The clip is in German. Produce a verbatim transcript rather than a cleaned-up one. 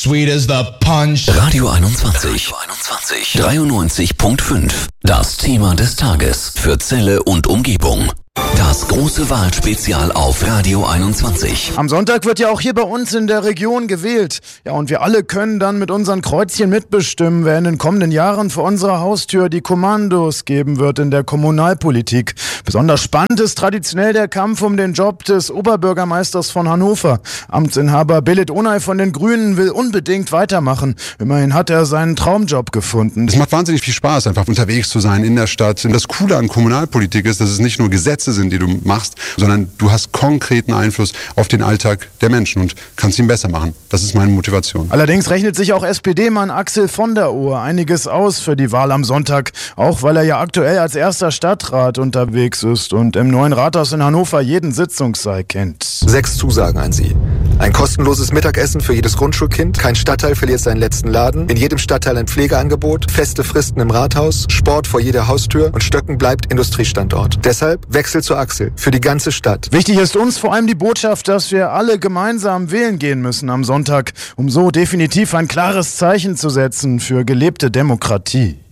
sweet as the punch. Radio einundzwanzig. Radio einundzwanzig. dreiundneunzig Komma fünf. Das Thema des Tages für Celle und Umgebung. Das große Wahlspezial auf Radio einundzwanzig. Am Sonntag wird ja auch hier bei uns in der Region gewählt. Ja, und wir alle können dann mit unseren Kreuzchen mitbestimmen, wer in den kommenden Jahren vor unserer Haustür die Kommandos geben wird in der Kommunalpolitik. Besonders spannend ist traditionell der Kampf um den Job des Oberbürgermeisters von Hannover. Amtsinhaber Belit Onay von den Grünen will unbedingt weitermachen. Immerhin hat er seinen Traumjob gefunden. Es macht wahnsinnig viel Spaß, einfach unterwegs zu sein in der Stadt. Und das Coole an Kommunalpolitik ist, dass es nicht nur Gesetze sind, die du machst, sondern du hast konkreten Einfluss auf den Alltag der Menschen und kannst ihn besser machen. Das ist meine Motivation. Allerdings rechnet sich auch S P D-Mann Axel von der Ohe einiges aus für die Wahl am Sonntag, auch weil er ja aktuell als erster Stadtrat unterwegs ist und im neuen Rathaus in Hannover jeden Sitzungssaal kennt. Sechs Zusagen an Sie. Ein kostenloses Mittagessen für jedes Grundschulkind, kein Stadtteil verliert seinen letzten Laden, in jedem Stadtteil ein Pflegeangebot, feste Fristen im Rathaus, Sport vor jeder Haustür und Stöcken bleibt Industriestandort. Deshalb Wechsel zu Axel für die ganze Stadt. Wichtig ist uns vor allem die Botschaft, dass wir alle gemeinsam wählen gehen müssen am Sonntag, um so definitiv ein klares Zeichen zu setzen für gelebte Demokratie.